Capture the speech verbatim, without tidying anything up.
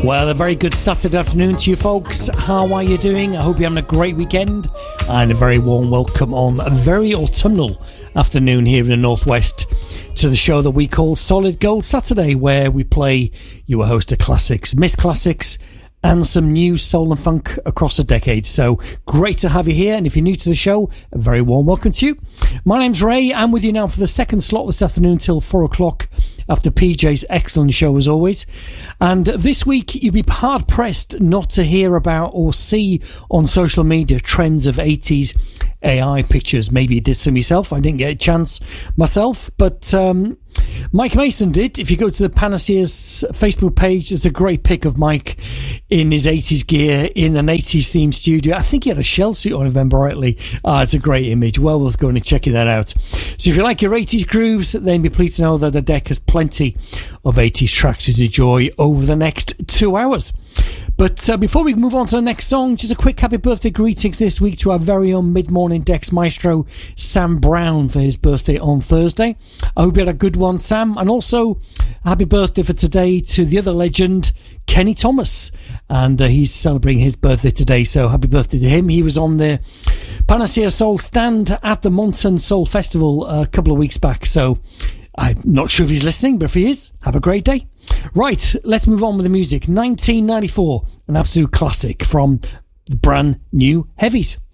Well, a very good Saturday afternoon to you folks. How are you doing? I hope you're having a great weekend, and a very warm welcome on a very autumnal afternoon here in the Northwest to the show that we call Solid Gold Saturday, where we play you a host of classics, miss classics, and some new soul and funk across the decades. So great to have you here, and if you're new to the show, a very warm welcome to you. My name's Ray. I'm with you now for the second slot this afternoon till four o'clock after P J's excellent show as always. And this week you'd be hard pressed not to hear about or see on social media trends of eighties A I pictures. Maybe you did some yourself. I didn't get a chance myself, but um, Mike Mason did. If you go to the Panacea's Facebook page, there's a great pic of Mike in his eighties gear in an eighties themed studio. I think he had a shell suit on, if I remember rightly. Ah, it's a great image. Well worth going and checking that out. So if you like your eighties grooves, then be pleased to know that the deck has plenty of eighties tracks to enjoy over the next two hours. But uh, before we move on to the next song, just a quick happy birthday greetings this week to our very own mid-morning Dex maestro, Sam Brown, for his birthday on Thursday. I hope you had a good one, Sam. And also, happy birthday for today to the other legend, Kenny Thomas. And uh, he's celebrating his birthday today, so happy birthday to him. He was on the Panacea Soul stand at the Monton Soul Festival a couple of weeks back, so I'm not sure if he's listening, but if he is, have a great day. Right, let's move on with the music. nineteen ninety-four, an absolute classic from the brand new Heavies.